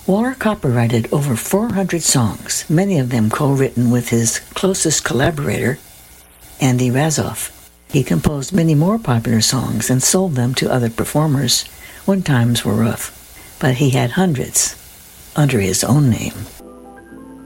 Waller copyrighted over 400 songs, many of them co-written with his closest collaborator, Andy Razzoff. He composed many more popular songs and sold them to other performers when times were rough, but he had hundreds under his own name.